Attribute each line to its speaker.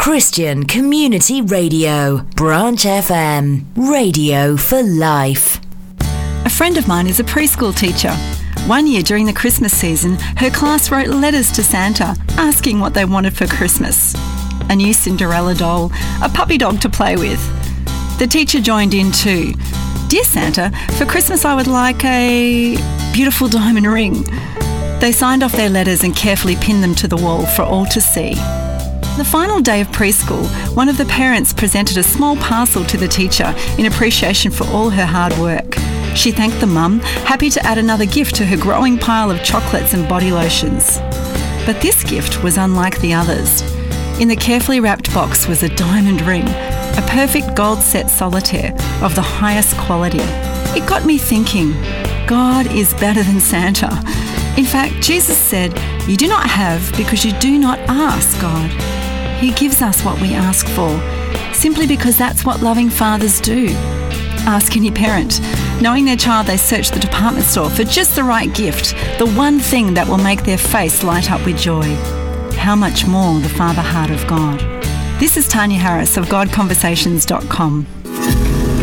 Speaker 1: Christian Community Radio, Branch FM, radio for life.
Speaker 2: A friend of mine is a preschool teacher. One year during the Christmas season, her class wrote letters to Santa asking what they wanted for Christmas. A new Cinderella doll, a puppy dog to play with. The teacher joined in too. "Dear Santa, for Christmas I would like a beautiful diamond ring." They signed off their letters and carefully pinned them to the wall for all to see. The final day of preschool, one of the parents presented a small parcel to the teacher in appreciation for all her hard work. She thanked the mum, happy to add another gift to her growing pile of chocolates and body lotions. But this gift was unlike the others. In the carefully wrapped box was a diamond ring, a perfect gold set solitaire of the highest quality. It got me thinking, God is better than Santa. In fact, Jesus said, "You do not have because you do not ask God." He gives us what we ask for, simply because that's what loving fathers do. Ask any parent. Knowing their child, they search the department store for just the right gift, the one thing that will make their face light up with joy. How much more the Father heart of God. This is Tanya Harris of GodConversations.com.